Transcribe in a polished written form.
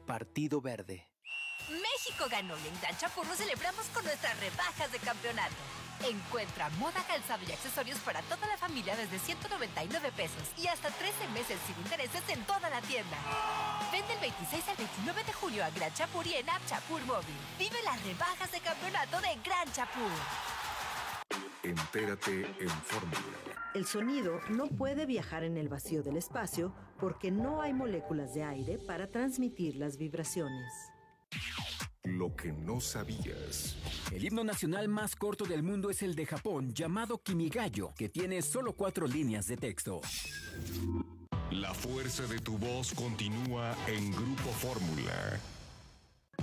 Partido Verde. México ganó y en Gran Chapur lo celebramos con nuestras rebajas de campeonato. Encuentra moda, calzado y accesorios para toda la familia desde 199 pesos y hasta 13 meses sin intereses en toda la tienda. Ven del 26 al 29 de junio a Gran Chapur y en App Chapur Móvil. Vive las rebajas de campeonato de Gran Chapur. Entérate en Fórmula. El sonido no puede viajar en el vacío del espacio porque no hay moléculas de aire para transmitir las vibraciones. Lo que no sabías. El himno nacional más corto del mundo es el de Japón, llamado Kimigayo, que tiene solo 4 líneas de texto. La fuerza de tu voz continúa en Grupo Fórmula.